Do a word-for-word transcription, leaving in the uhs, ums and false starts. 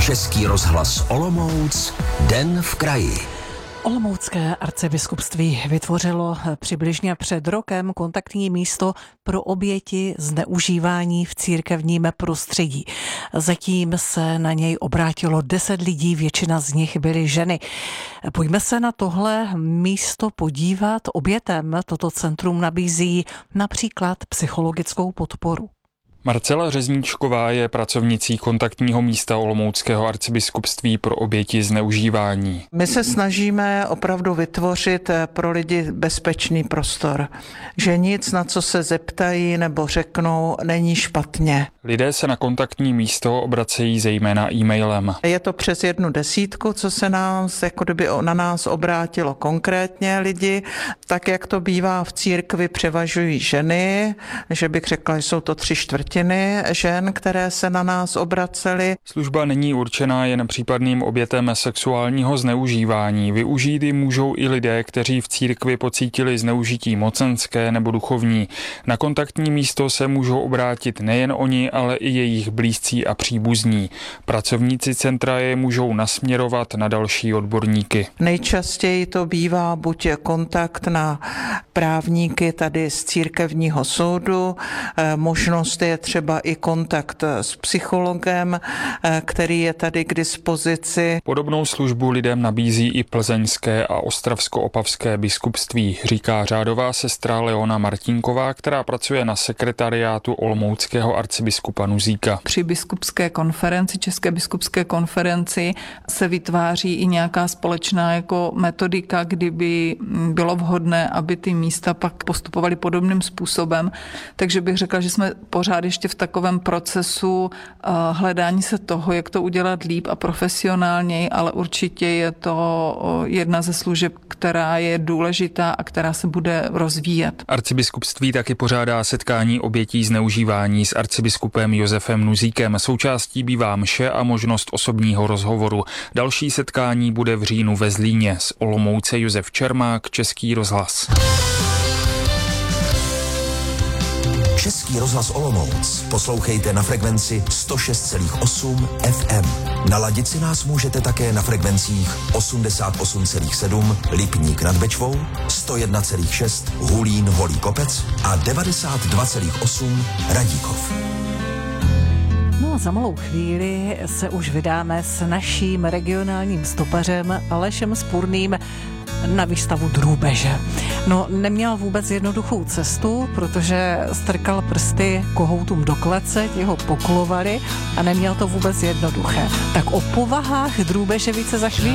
Český rozhlas Olomouc, Den v kraji. Olomoucké arcibiskupství vytvořilo přibližně před rokem kontaktní místo pro oběti zneužívání v církevním prostředí. Zatím se na něj obrátilo deset lidí, většina z nich byly ženy. Pojďme se na tohle místo podívat. Obětem toto centrum nabízí například psychologickou podporu. Marcela Řezníčková je pracovnicí kontaktního místa Olomouckého arcibiskupství pro oběti zneužívání. My se snažíme opravdu vytvořit pro lidi bezpečný prostor, že nic, na co se zeptají nebo řeknou, není špatně. Lidé se na kontaktní místo obracejí zejména e-mailem. Je to přes jednu desítku, co se nás, jako kdyby na nás obrátilo konkrétně lidi. Tak, jak to bývá v církvi, převažují ženy, že bych řekla, že jsou to tři čtvrtiny žen, které se na nás obracely. Služba není určená jen případným obětem sexuálního zneužívání. Využít ji můžou i lidé, kteří v církvi pocítili zneužití mocenské nebo duchovní. Na kontaktní místo se můžou obrátit nejen oni, ale i jejich blízcí a příbuzní. Pracovníci centra je můžou nasměrovat na další odborníky. Nejčastěji to bývá buď kontakt na právníky tady z církevního soudu, možnost je třeba i kontakt s psychologem, který je tady k dispozici. Podobnou službu lidem nabízí i plzeňské a ostravsko-opavské biskupství, říká řádová sestra Leona Martinková, která pracuje na sekretariátu olomouckého arcibiskupa Nuzíka. Při biskupské konferenci, České biskupské konferenci, se vytváří i nějaká společná jako metodika, kdyby bylo vhodné, aby ty místa pak postupovaly podobným způsobem. Takže bych řekla, že jsme pořád ještě v takovém procesu hledání se toho, jak to udělat líp a profesionálněji, ale určitě je to jedna ze služeb, která je důležitá a která se bude rozvíjet. Arcibiskupství taky pořádá setkání obětí zneužívání s arcibiskupem Josefem Nuzíkem. Součástí bývá mše a možnost osobního rozhovoru. Další setkání bude v říjnu ve Zlíně. Z Olomouce Josef Čermák, Český rozhlas. Český rozhlas Olomouc poslouchejte na frekvenci sto šest celá osm F M. Naladit si nás můžete také na frekvencích osmdesát osm celá sedm Lipník nad Bečvou, sto jedna celá šest Hulín Holý Kopec a devadesát dva celá osm Radíkov. No a za malou chvíli se už vydáme s naším regionálním stopařem Alešem Spurným na výstavu Drůbeže. No, neměl vůbec jednoduchou cestu, protože strkal prsty kohoutům do klece, ti ho poklovali a neměl to vůbec jednoduché. Tak o povahách drůbeže více za chvíli.